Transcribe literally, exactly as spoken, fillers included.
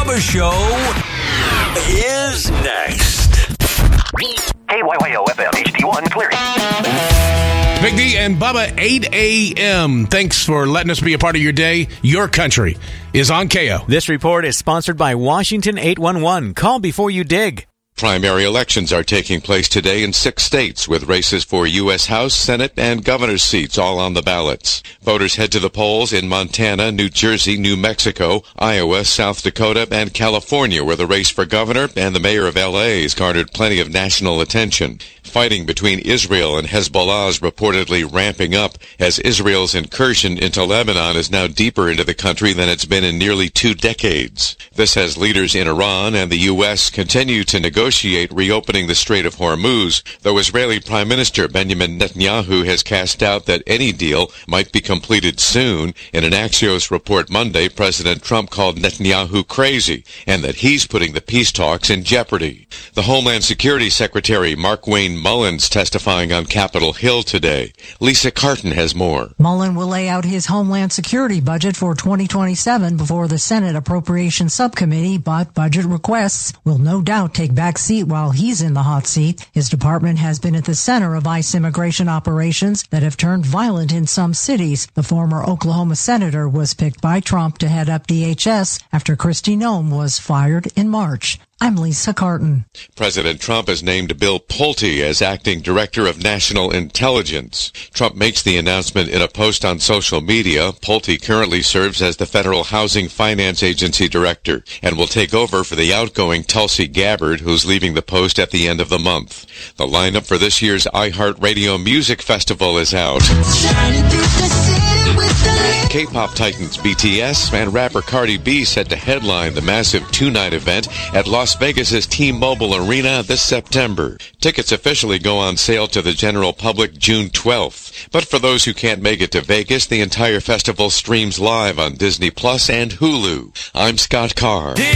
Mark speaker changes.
Speaker 1: Bubba Show is next.
Speaker 2: K Y Y O F M H D one clearing.
Speaker 3: Big D and Bubba, eight a.m. Thanks for letting us be a part of your day. Your country is on K O.
Speaker 4: This report is sponsored by Washington eight one one. Call before you dig.
Speaker 5: Primary elections are taking place today in six states, with races for U S House, Senate, and governor's seats all on the ballots. Voters head to the polls in Montana, New Jersey, New Mexico, Iowa, South Dakota, and California, where the race for governor and the mayor of L A has garnered plenty of national attention. Fighting between Israel and Hezbollah is reportedly ramping up as Israel's incursion into Lebanon is now deeper into the country than it's been in nearly two decades. This as leaders in Iran and the U S continue to negotiate reopening the Strait of Hormuz, though Israeli Prime Minister Benjamin Netanyahu has cast doubt that any deal might be completed soon. In an Axios report Monday, President Trump called Netanyahu crazy and that he's putting the peace talks in jeopardy. The Homeland Security Secretary Mark Wayne Mullins testifying on Capitol Hill today. Lisa Carton has more.
Speaker 6: Mullen will lay out his Homeland Security budget for twenty twenty-seven before the Senate Appropriations Subcommittee, but budget requests will no doubt take back seat while he's in the hot seat. His department has been at the center of ICE immigration operations that have turned violent in some cities. The former Oklahoma senator was picked by Trump to head up D H S after Kristi Noem was fired in March. I'm Lisa Carton.
Speaker 5: President Trump has named Bill Pulte as acting director of national intelligence. Trump makes the announcement in a post on social media. Pulte currently serves as the Federal Housing Finance Agency director and will take over for the outgoing Tulsi Gabbard, who's leaving the post at the end of the month. The lineup for this year's iHeartRadio Music Festival is out. K-pop titans B T S and rapper Cardi B set to headline the massive two-night event at Las Vegas's T-Mobile Arena this September. Tickets officially go on sale to the general public June twelfth. But for those who can't make it to Vegas, the entire festival streams live on Disney Plus and Hulu. I'm Scott Carr.